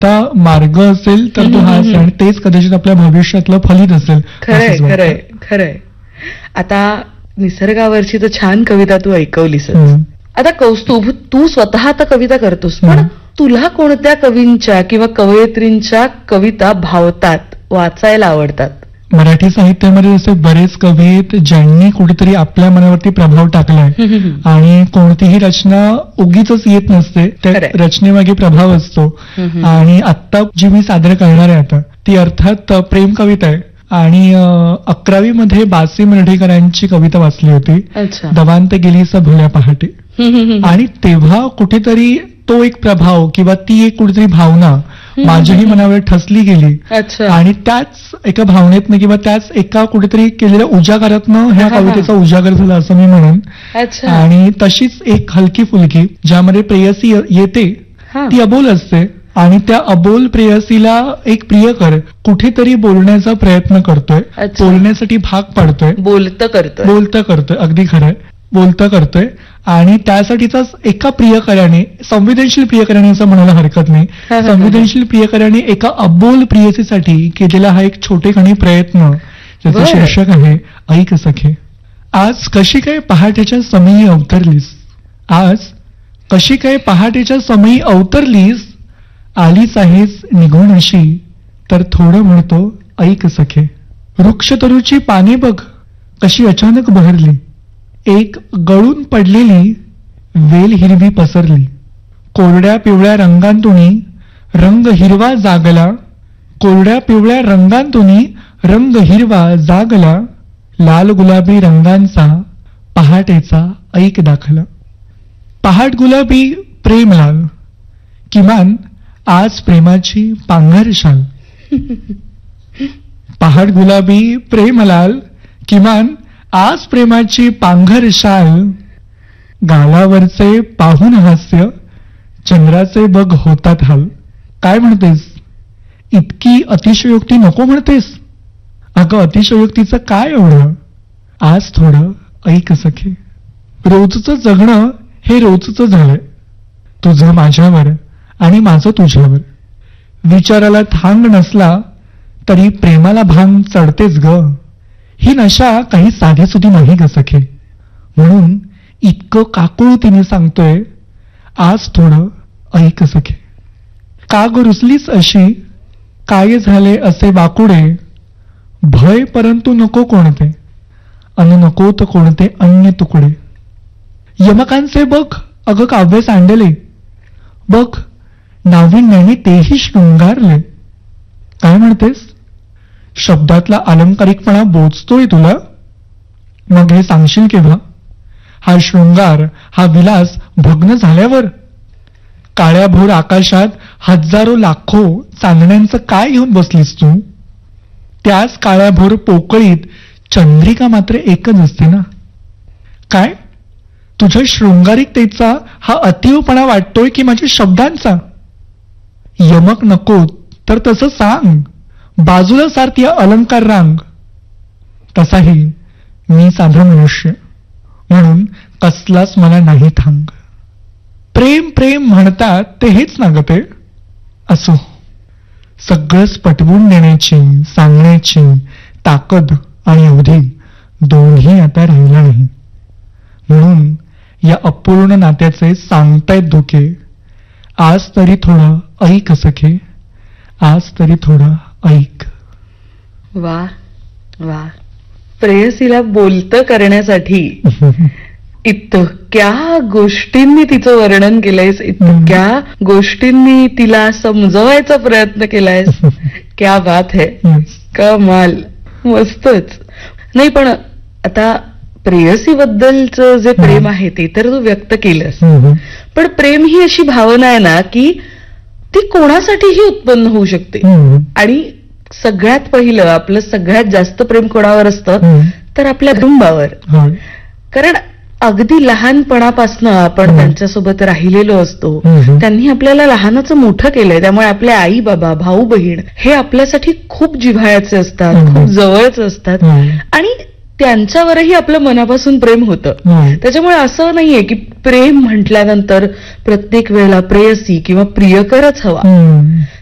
मार्ग असेल तर तो हा असेल, आणि तेच कदाचित आपल्या भविष्यातलं फलित असेल. खरंय खरंय खरंय. आता निसर्गावरची तर छान कविता तू ऐकवलीस. आता कौस्तुभ, तू स्वतः आता कविता करतोस, पण तुला कोणत्या कवींच्या किंवा कवयित्रींच्या कविता भावतात, वाचायला आवडतात? मराठी साहित्यामध्ये असे बरेच कवी आहेत ज्यांनी कुठेतरी आपल्या मनावरती प्रभाव टाकलाय, आणि कोणतीही रचना उगीच येत नसते, त्या रचनेमागे प्रभाव असतो. आणि आत्ता जी मी सादर करणार आहे आता ती अर्थात प्रेम कविता आहे, आणि 11वी मध्ये बासीम रढेकरांची कविता वाचली होती, दवांत गेलीस भोल्या पहाटे. आणि तेव्हा कुठेतरी तो एक प्रभाव किंवा ती एक कुठेतरी भावना माझ्याही मनावर ठसली गेली, आणि त्याच एका भावनेतनं किंवा त्याच एका कुठेतरी केलेल्या उजागरातनं ह्या कवितेचा उजागर झाला असं मी म्हणेन. आणि तशीच एक हलकी फुलकी ज्यामध्ये प्रेयसी येते, ती अबोल असते, आणि त्या अबोल प्रेयसीला एक प्रियकर कुठेतरी बोलण्याचा प्रयत्न करतोय, बोलण्यासाठी भाग पाडतोय, बोलतं करतोय, अगदी खरंय, बोलतं करतोय. आणि त्यासाठीचाच एका प्रियकराने, संवेदनशील प्रियकराने असं म्हणायला हरकत नाही, संवेदनशील प्रियकराने एका अबोल प्रियसीसाठी केलेला हा एक छोटेखानी प्रयत्न, ज्याचं शीर्षक आहे ऐक सखे. आज कशी काय पहाटेच्या समयी अवतरलीस, आज कशी काय पहाटेच्या समयी अवतरलीस, आलीच आहेस निघून अशी, तर थोडं म्हणतो ऐक सखे. वृक्षतरूची पाने बघ कशी अचानक बहरली, एक गळून पडलेली वेल हिरवी पसरली, कोरड्या पिवळ्या रंगांतुनी रंग हिरवा जागला, कोरड्या पिवळ्या रंगांतुनी रंग हिरवा जागला, लाल गुलाबी रंगांचा पहाटेचा ऐक दाखला. पहाट गुलाबी प्रेम लाल, किमान आज प्रेमाची पांघर शाल. पहाट गुलाबी प्रेम लाल, किमान आज प्रेमाची पांघर शाल, गालावरचे पाहून हास्य चंद्राचे बघ होतात हाल. काय म्हणतेस, इतकी अतिशयोक्ती नको म्हणतेस, अगं अतिशयोक्तीचं काय एवढं, आज थोडं ऐक सखे. रोजचं जगणं हे रोजचं झालंय, तुझं माझ्यावर आणि माझं तुझ्यावर. विचाराला थांग नसला तरी प्रेमाला भांग चढतेच ग, ही नशा काही साधीसुधी नाही ग सखे. म्हणून इतकं काकुळतीने सांगतोय, आज थोडं ऐक सखे. का ग रुसलीस अशी, काय झाले असे वाकुडे, भय परंतु नको कोणते, अन नको तर कोणते अन्य तुकडे. यमकांचे बघ अगं काव्य सांडले, बघ नाविन्याने तेही शृंगारले. काय म्हणतेस, शब्दातला अलंकारिकपणा बोचतोय तुला, मग हे सांगशील केव्हा, हा शृंगार हा विलास भग्न झाल्यावर. काळ्या भोर आकाशात हजारो लाखो चांदण्यांचं काय घेऊन बसलीस तू, त्याच काळ्या भोर पोकळीत चंद्रिका मात्र एकच असते ना. काय तुझ्या शृंगारिकतेचा हा अतीवपणा वाटतोय की माझ्या शब्दांचा. यमक नको तर तसं सांग, बाजूला सारखी अलंकार रांग. तसाही मी साधा मनुष्य, म्हणून कसलाच मला नाही थांग. प्रेम प्रेम म्हणतात ते हेच ना ग ते. असो, सगळंच पटवून देण्याची सांगण्याची ताकद आणि अवधी दोन्ही आता राहिला नाही. म्हणून या अपूर्ण नात्याचे सांगतायत धोके, आज तरी थोडं ऐक सखे, आज तरी थोडं ऐक. वा वा. प्रेयसीला बोलतं करण्यासाठी इतक्या गोष्टींनी तिचं वर्णन केलंयस, इतक्या गोष्टींनी तिला समजवायचा प्रयत्न केलायस. क्या बात है, कमाल, मस्तच. नाही पण आता प्रेयसी बद्दलचं जे प्रेम आहे ते तर तू व्यक्त केलंस, पण प्रेम ही अशी भावना आहे ना की ती कोणासाठीही उत्पन्न होऊ शकते. आणि सगळ्यात पहिलं आपलं सगळ्यात जास्त प्रेम कोणावर असतं तर आपल्या कुटुंबावर. कारण अगदी लहानपणापासनं आपण त्यांच्यासोबत राहिलेलो असतो, त्यांनी आपल्याला लहानाचं मोठं केलंय, त्यामुळे आपले आई बाबा भाऊ बहीण हे आपल्यासाठी खूप जिव्हाळ्याचे असतात, खूप जवळचे असतात, आणि त्यांच्यावरही आपलं मनापासून प्रेम होतं. त्याच्यामुळे असं नाहीये की प्रेम म्हटल्यानंतर प्रत्येक वेळेला प्रेयसी किंवा प्रियकरच हवा.